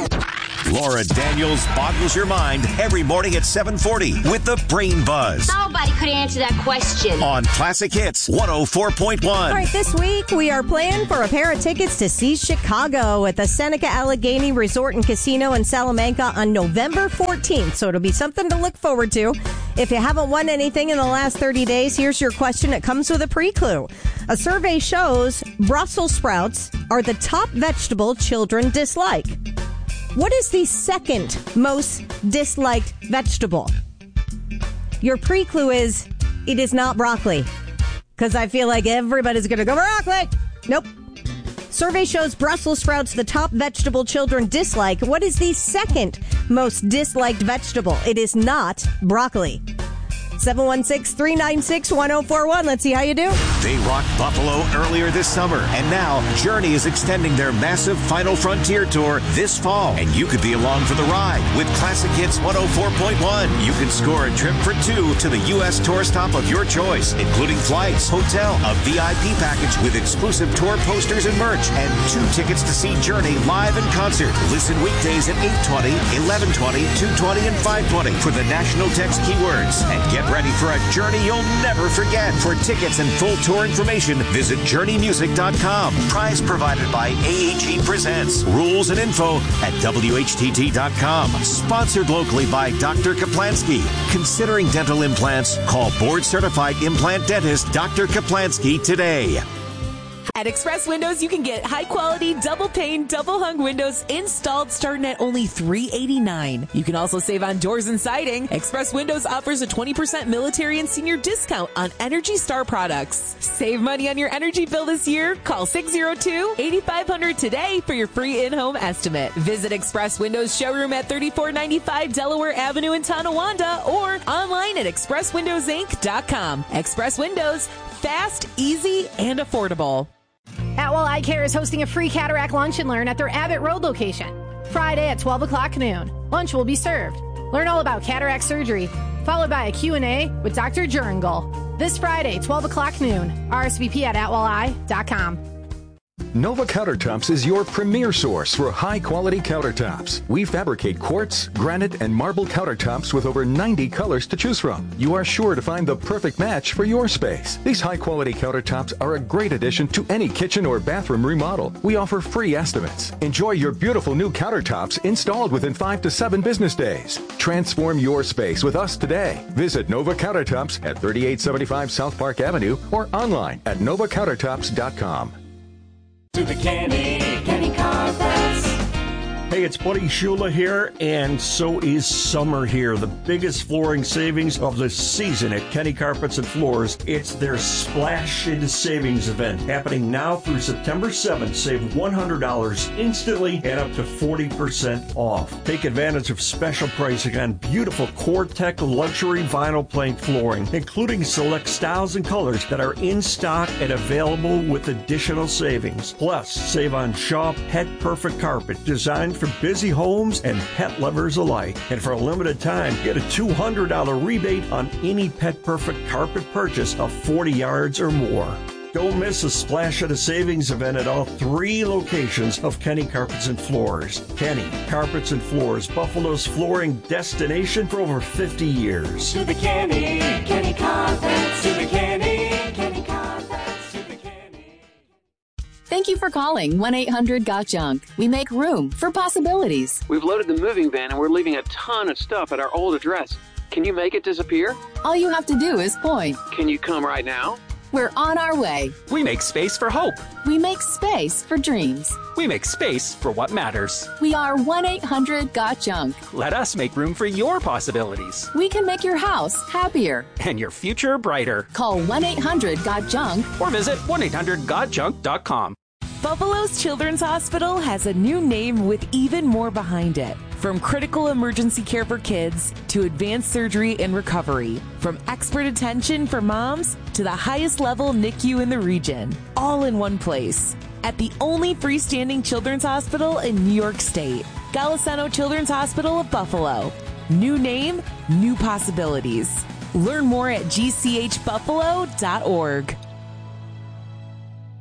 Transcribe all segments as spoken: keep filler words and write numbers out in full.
Laura Daniels boggles your mind every morning at seven forty with the Brain Buzz. Nobody could answer that question. On Classic Hits one oh four point one. All right, this week we are playing for a pair of tickets to see Chicago at the Seneca Allegheny Resort and Casino in Salamanca on November fourteenth. So it'll be something to look forward to. If you haven't won anything in the last thirty days, here's your question. It comes with a pre-clue. A survey shows Brussels sprouts are the top vegetable children dislike. What is the second most disliked vegetable? Your pre-clue is, it is not broccoli. Because I feel like everybody's going to go, broccoli! Nope. Survey shows Brussels sprouts the top vegetable children dislike. What is the second most disliked vegetable? It is not broccoli. seven one six, three nine six, one oh four one. Let's see how you do. They rocked Buffalo earlier this summer, and now Journey is extending their massive Final Frontier tour this fall. And you could be along for the ride with Classic Hits one oh four point one. You can score a trip for two to the U S tour stop of your choice, including flights, hotel, a V I P package with exclusive tour posters and merch, and two tickets to see Journey live in concert. Listen weekdays at eight twenty, eleven twenty, two twenty, and five twenty for the national text keywords. And get ready for a journey you'll never forget. For tickets and full tour information, visit journey music dot com. Prize provided by A A G Presents. Rules and info at W H T T dot com. Sponsored locally by Doctor Kaplansky. Considering dental implants, call board-certified implant dentist Doctor Kaplansky today. At Express Windows, you can get high-quality, double-pane, double-hung windows installed starting at only three hundred eighty-nine dollars. You can also save on doors and siding. Express Windows offers a twenty percent military and senior discount on Energy Star products. Save money on your energy bill this year. Call six oh two, eight five hundred today for your free in-home estimate. Visit Express Windows showroom at thirty-four ninety-five Delaware Avenue in Tonawanda or online at express windows inc dot com. Express Windows, fast, easy, and affordable. Atwell Eye Care is hosting a free cataract lunch and learn at their Abbott Road location. Friday at twelve o'clock noon. Lunch will be served. Learn all about cataract surgery, followed by a Q and A with Doctor Jurengel. This Friday, twelve o'clock noon. R S V P at atwell eye dot com. Nova Countertops is your premier source for high-quality countertops. We fabricate quartz, granite, and marble countertops with over ninety colors to choose from. You are sure to find the perfect match for your space. These high-quality countertops are a great addition to any kitchen or bathroom remodel. We offer free estimates. Enjoy your beautiful new countertops installed within five to seven business days. Transform your space with us today. Visit Nova Countertops at thirty-eight seventy-five South Park Avenue or online at nova countertops dot com. To the Kenny, Kenny Carpets. Hey, it's Buddy Shula here, and so is summer here. The biggest flooring savings of the season at Kenny Carpets and Floors. It's their Splash into Savings event happening now through September seventh. Save one hundred dollars instantly and up to forty percent off. Take advantage of special pricing on beautiful Core-Tech luxury vinyl plank flooring, including select styles and colors that are in stock and available with additional savings. Plus, save on Shaw Pet Perfect Carpet, designed for busy homes and pet lovers alike. And for a limited time, get a two hundred dollars rebate on any Pet Perfect carpet purchase of forty yards or more. Don't miss a Splash of the Savings event at all three locations of Kenny Carpets and Floors. Kenny Carpets and Floors, Buffalo's flooring destination for over fifty years. To the Kenny, Kenny Carpets. To the Kenny, Kenny Carpets. To the Kenny. Thank you for calling one eight hundred got junk. We make room for possibilities. We've loaded the moving van and we're leaving a ton of stuff at our old address. Can you make it disappear? All you have to do is point. Can you come right now? We're on our way. We make space for hope. We make space for dreams. We make space for what matters. We are one eight hundred got junk. Let us make room for your possibilities. We can make your house happier. And your future brighter. Call one eight hundred got junk. Or visit one eight hundred got junk dot com. Buffalo's Children's Hospital has a new name with even more behind it. From critical emergency care for kids to advanced surgery and recovery. From expert attention for moms to the highest level N I C U in the region. All in one place. At the only freestanding children's hospital in New York State. Golisano Children's Hospital of Buffalo. New name, new possibilities. Learn more at g c h buffalo dot org.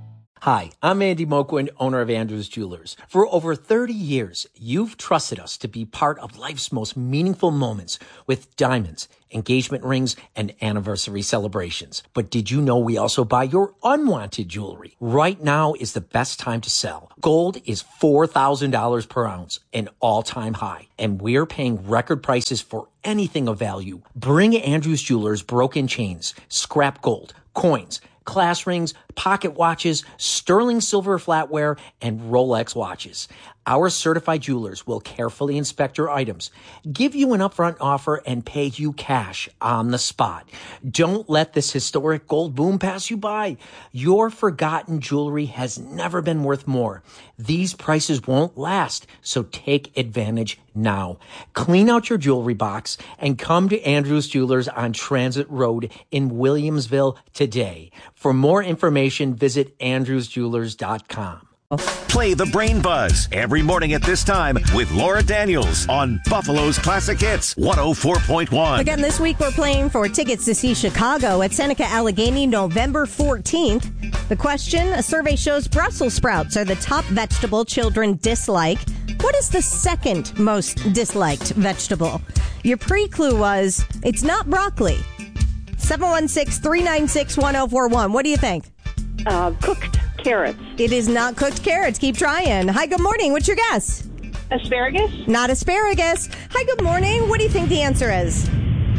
Hi, I'm Andy Moquin, owner of Andrews Jewelers. For over thirty years, you've trusted us to be part of life's most meaningful moments with diamonds, engagement rings, and anniversary celebrations. But did you know we also buy your unwanted jewelry? Right now is the best time to sell. Gold is four thousand dollars per ounce, an all-time high, and we're paying record prices for anything of value. Bring Andrews Jewelers broken chains, scrap gold, coins, class rings, pocket watches, sterling silver flatware, and Rolex watches. Our certified jewelers will carefully inspect your items, give you an upfront offer, and pay you cash on the spot. Don't let this historic gold boom pass you by. Your forgotten jewelry has never been worth more. These prices won't last, so take advantage now. Clean out your jewelry box and come to Andrews Jewelers on Transit Road in Williamsville today. For more information, visit andrews jewelers dot com. Play the Brain Buzz every morning at this time with Laura Daniels on Buffalo's Classic Hits one oh four point one. Again, this week we're playing for tickets to see Chicago at Seneca Allegheny November fourteenth. The question, a survey shows Brussels sprouts are the top vegetable children dislike. What is the second most disliked vegetable? Your pre-clue was, it's not broccoli. seven one six, three nine six, one oh four one. What do you think? Uh, cooked carrots. It is not cooked carrots. Keep trying. Hi, good morning. What's your guess? Asparagus? Not asparagus. Hi, good morning. What do you think the answer is? Is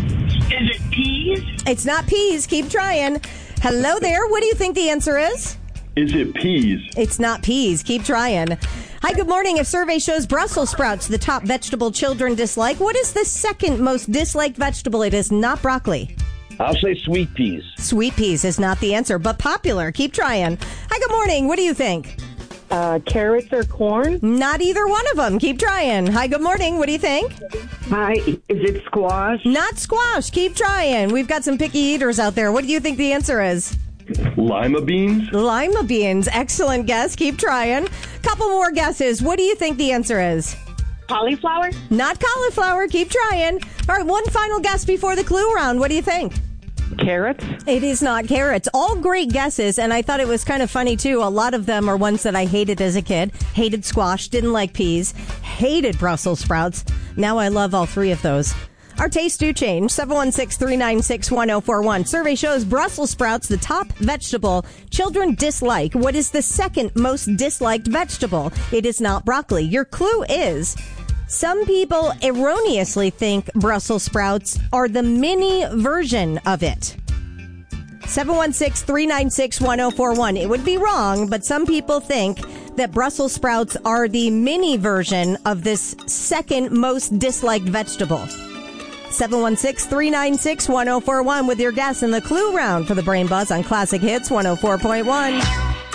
it peas? It's not peas. Keep trying. Hello there. What do you think the answer is? Is it peas? It's not peas. Keep trying. Hi, good morning. If survey shows Brussels sprouts the top vegetable children dislike, what is the second most disliked vegetable? It is not broccoli. I'll say sweet peas. Sweet peas is not the answer, but popular. Keep trying. Hi, good morning. What do you think? Uh, carrots or corn? Not either one of them. Keep trying. Hi, good morning. What do you think? Hi, is it squash? Not squash. Keep trying. We've got some picky eaters out there. What do you think the answer is? Lima beans? Lima beans. Excellent guess. Keep trying. Couple more guesses. What do you think the answer is? Cauliflower? Not cauliflower. Keep trying. All right, one final guess before the clue round. What do you think? Carrots? It is not carrots. All great guesses, and I thought it was kind of funny, too. A lot of them are ones that I hated as a kid. Hated squash, didn't like peas, hated Brussels sprouts. Now I love all three of those. Our tastes do change. seven one six, three nine six, one oh four one. Survey shows Brussels sprouts the top vegetable children dislike. What is the second most disliked vegetable? It is not broccoli. Your clue is... some people erroneously think Brussels sprouts are the mini version of it. seven one six, three nine six, one oh four one. It would be wrong, but some people think that Brussels sprouts are the mini version of this second most disliked vegetable. seven one six, three nine six, one oh four one with your guess in the clue round for the Brain Buzz on Classic Hits one oh four point one.